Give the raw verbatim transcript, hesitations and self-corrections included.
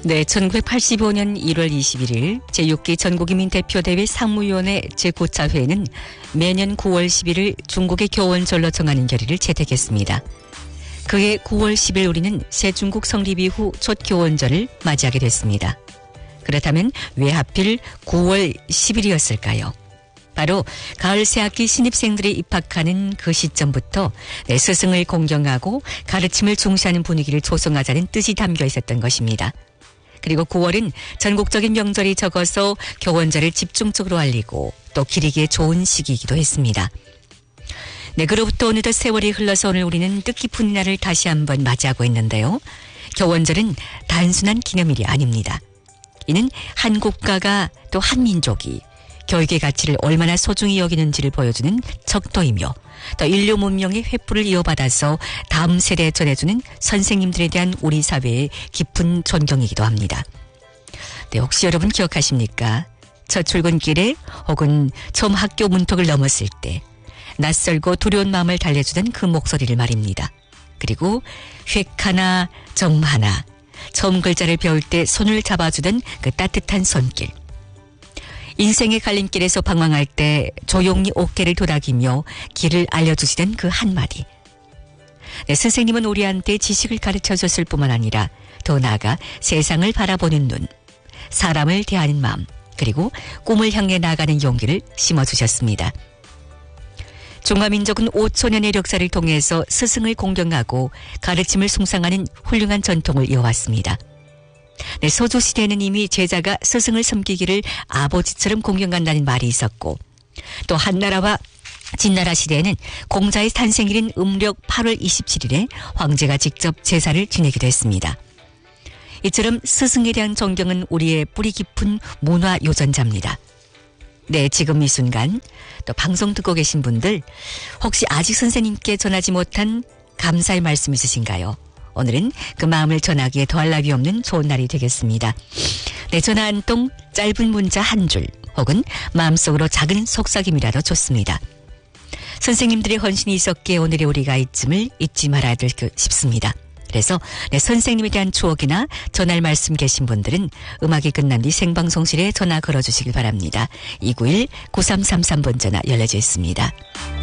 네, 천구백팔십오 년 일월 이십일일 제육 기 전국인민대표대회 상무위원회 제구 차 회의는 매년 구월 십일일 중국의 교원절로 정하는 결의를 채택했습니다. 그해 구월 십일 우리는 새 중국 성립 이후 첫 교원절을 맞이하게 됐습니다. 그렇다면 왜 하필 구월 십일이었을까요? 바로 가을 새학기 신입생들이 입학하는 그 시점부터 내 스승을 공경하고 가르침을 중시하는 분위기를 조성하자는 뜻이 담겨 있었던 것입니다. 그리고 구월은 전국적인 명절이 적어서 교원절을 집중적으로 알리고 또 기리기에 좋은 시기이기도 했습니다. 네, 그로부터 어느덧 세월이 흘러서 오늘 우리는 뜻깊은 날을 다시 한번 맞이하고 있는데요. 교원절은 단순한 기념일이 아닙니다. 이는 한 국가가 또 한 민족이 교육의 가치를 얼마나 소중히 여기는지를 보여주는 척도이며 또 인류 문명의 횃불을 이어받아서 다음 세대에 전해주는 선생님들에 대한 우리 사회의 깊은 존경이기도 합니다. 네, 혹시 여러분 기억하십니까? 첫 출근길에 혹은 처음 학교 문턱을 넘었을 때 낯설고 두려운 마음을 달래주던 그 목소리를 말입니다. 그리고 획 하나 점 하나 처음 글자를 배울 때 손을 잡아주던 그 따뜻한 손길. 인생의 갈림길에서 방황할 때 조용히 어깨를 도닥이며 길을 알려주시던 그 한마디. 네, 선생님은 우리한테 지식을 가르쳐줬을 뿐만 아니라 더 나아가 세상을 바라보는 눈, 사람을 대하는 마음, 그리고 꿈을 향해 나아가는 용기를 심어주셨습니다. 중화민족은 오천 년의 역사를 통해서 스승을 공경하고 가르침을 숭상하는 훌륭한 전통을 이어왔습니다. 네, 소조시대에는 이미 제자가 스승을 섬기기를 아버지처럼 공경한다는 말이 있었고 또 한나라와 진나라 시대에는 공자의 탄생일인 음력 팔월 이십칠일에 황제가 직접 제사를 지내기도 했습니다. 이처럼 스승에 대한 존경은 우리의 뿌리 깊은 문화 유전자입니다. 네, 지금 이 순간 또 방송 듣고 계신 분들 혹시 아직 선생님께 전하지 못한 감사의 말씀 있으신가요? 오늘은 그 마음을 전하기에 더할 나위 없는 좋은 날이 되겠습니다. 네, 전화 한 통, 짧은 문자 한 줄 혹은 마음속으로 작은 속삭임이라도 좋습니다. 선생님들의 헌신이 있었기에 오늘의 우리가 이쯤을 잊지 말아야 될 싶습니다. 그래서 네, 선생님에 대한 추억이나 전할 말씀 계신 분들은 음악이 끝난 뒤 생방송실에 전화 걸어주시길 바랍니다. 이구일 구삼삼삼 번 전화 열려져 있습니다.